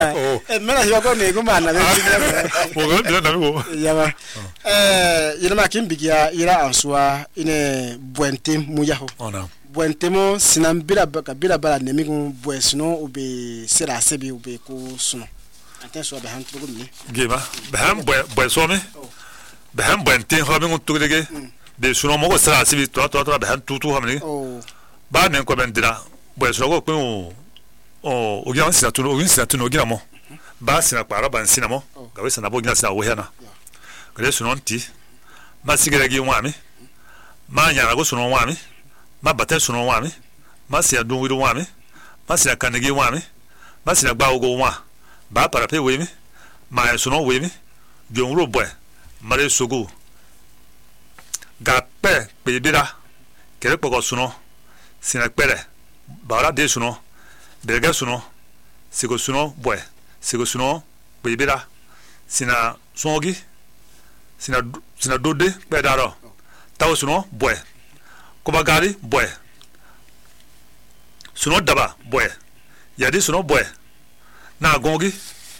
mena hiyo ko ne gumana be yaba yina makimbigia ira ansua ine buente muyaho buentemo sinambira bila bala nemigu buesino ube sera sebi ube ko suno attention be han tugo mi geba beham buesome beham buente ho be ngutugege be suno mo sera sebi to behan tutu hamni ba ne ko bendira buesino ko ko o gyan sina tuno ogina mo ba sina para ban sina mo gawe sina bo gina sina wo hena gele suno nti ma sigere gi wami ma nyara go suno wami ma bata suno wami ma sia dun wiru wami ma sia kanegi wami ma sia gba ogo wa ba para pe we mi ma suno we mi jon ro boy mare sogo ga pe bira kere poko suno sina pere bara de suno Berga suno, siko suno boy, siko suno bibira, sina songi, sina dode bedaro, tawo suno boy, kobagari boy, suno daba boy, yadi suno boy, na gongi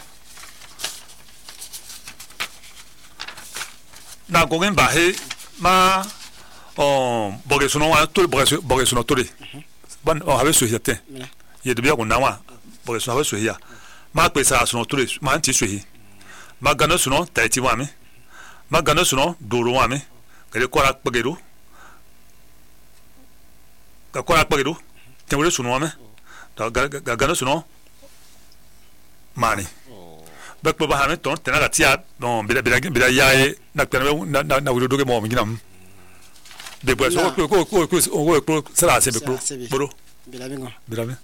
bahe ma boge suno wa tul boge suno tuli, ban habe su yete. Ye de bien qu'on a wa bo so ha so ya ma pe sa so no tore ma nti so hi ma gana so no taiti wa me ma gana so no doro wa me kele kwara pagero ka kwara pagero te wole so no wa me ga gana so no mani ba ko ba ha me ton te na ga tia non bila ya e na pe na wo do ge mo mi ginam de bo so ko sala se be bro bila bingo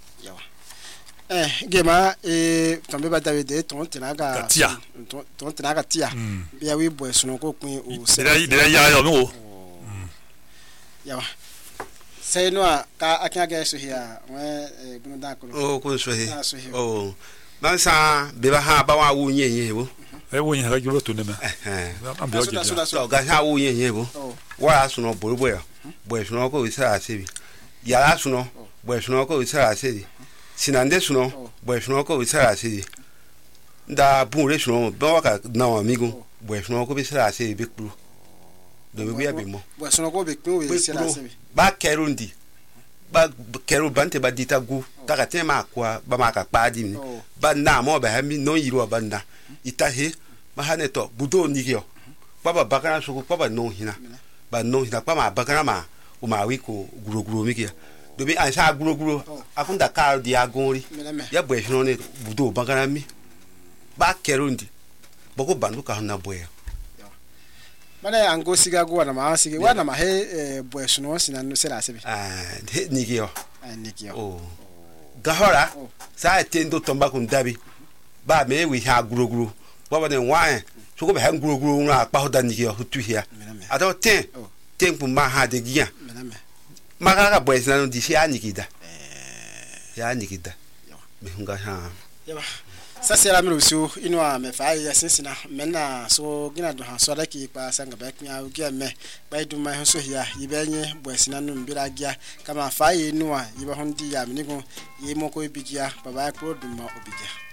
Gema tombe ba David ton tenaga tia bia wi boy suno ko kun o se ya yo no yawa sai no ka akin aga so hia we gunu da ko ko so hi ban sa be ba ha ba wa wu nye bo wo nye ha giro to ne me am be o ga ha wu nye bo wa suno boy suno ko isa asebi ya suno boy suno ko isa asebi sinande suno boy suno ko bisara se nda bunre suno ba waka na wa migo boy suno ko bisara se be kpuru do be ya be mo boy suno ko be kpuru we bisara se ba kerundi ba keru bante ba dita gu taka tema kwa ba maka padi ni ba na mo ba ha mi no yiro ba na itahe ma haneto budo ni yo baba bakana so ko baba no hina ba no hina pa ma bakana ma o ma wi ko guroguro mi kia dobi ansa guroguro akunda ka di agori ya boy no ne budo bagara mi ba kerundi boko bandu ka na boy mana ango siga go na ma sige wana ma he boy no sina no sera sebi nikio gahora sa tendo tomba kun dabi ba me wi ha guroguro baba ne wa so ko be ha guroguro na pa hoda nikio hutu hia ado tempo ma ha de gia Maka boy na no disi anikida. Ya anikida. Me hunga ha. Yaba. Sasa la mirusu inwa me fa ya sensina mena so gina do ha so da ki pa sanga ba knya ugia me ba du mai so hia yibenye boy na no mbira gia kama fa yi inwa yiba hondi ya minigo yimo ko bigia baba ko du ma obigia.